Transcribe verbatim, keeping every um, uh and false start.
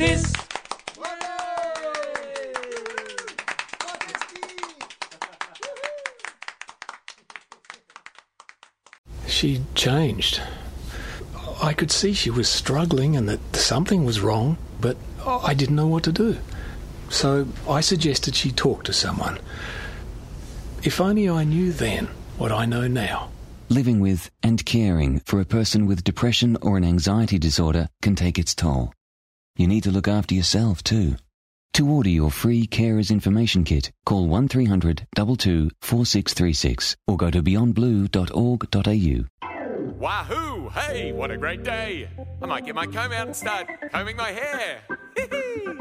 This. She changed. I could see she was struggling and that something was wrong, but I didn't know what to do. So I suggested she talk to someone. If only I knew then what I know now. Living with and caring for a person with depression or an anxiety disorder can take its toll. You need to look after yourself too. To order your free Carers Information Kit, call one three hundred two two four six three six or go to beyond blue dot org dot a u. Wahoo! Hey, what a great day! I might get my comb out and start combing my hair.